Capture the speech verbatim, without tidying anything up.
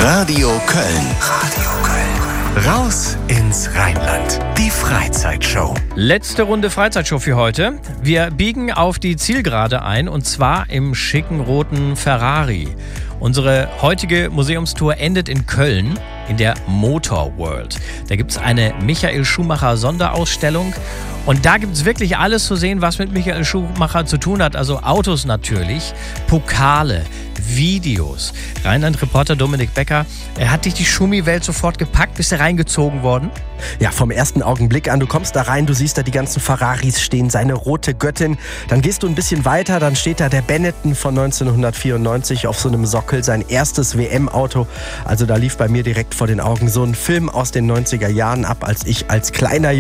Radio Köln. Radio Köln. Raus ins Rheinland. Die Freizeitshow. Letzte Runde Freizeitshow für heute. Wir biegen auf die Zielgerade ein und zwar im schicken roten Ferrari. Unsere heutige Museumstour endet in Köln in der Motor World. Da gibt es eine Michael Schumacher Sonderausstellung. Und da gibt es wirklich alles zu sehen, was mit Michael Schumacher zu tun hat. Also Autos natürlich, Pokale, Videos. Rheinland-Reporter Dominik Becker, er hat dich die Schumi-Welt sofort gepackt? Bist du reingezogen worden? Ja, vom ersten Augenblick an. Du kommst da rein, du siehst da die ganzen Ferraris stehen, seine rote Göttin. Dann gehst du ein bisschen weiter, dann steht da der Benetton von neunzehnhundertvierundneunzig auf so einem Sockel, sein erstes W M-Auto. Also da lief bei mir direkt vor den Augen so ein Film aus den neunziger Jahren ab, als ich als kleiner